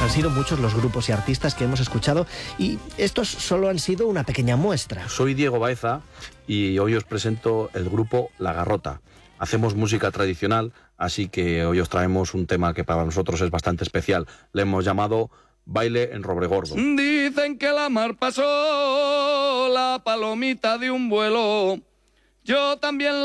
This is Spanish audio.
Han sido muchos los grupos y artistas que hemos escuchado y estos solo han sido una pequeña muestra. Soy Diego Baeza y hoy os presento el grupo La Garrota. Hacemos música tradicional, así que hoy os traemos un tema que para nosotros es bastante especial. Le hemos llamado Baile en Robregordo. Dicen que la mar pasó la palomita de un vuelo. Yo también